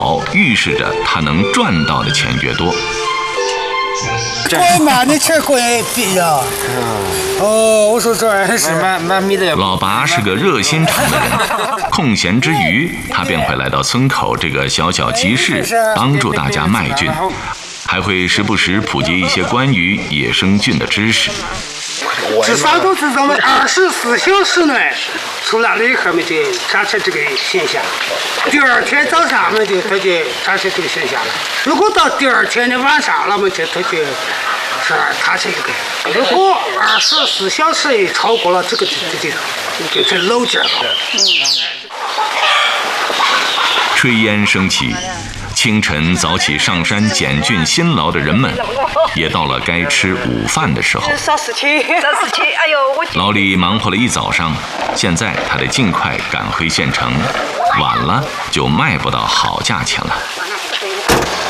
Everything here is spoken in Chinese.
预示着他能赚到的钱越多。 贵嘛，你钱贵低呀。哦，我说这还是老拔是个热心肠的人，空闲之余，他便会来到村口这个小小集市，帮助大家卖菌，还会时不时普及一些关于野生菌的知识。 至少都是咱们24小时内出来了以后嘛，就产生这个现象。第二天早上嘛，它就产生这个现象了。如果到第二天的晚上了嘛，它就是产生一个。如果24小时一超过了这个，就是漏劲了。 炊烟升起，清晨早起上山捡菌辛劳的人们，也到了该吃午饭的时候。 少事情，哎呦！ 老李忙活了一早上，现在他得尽快赶回县城，晚了就卖不到好价钱了。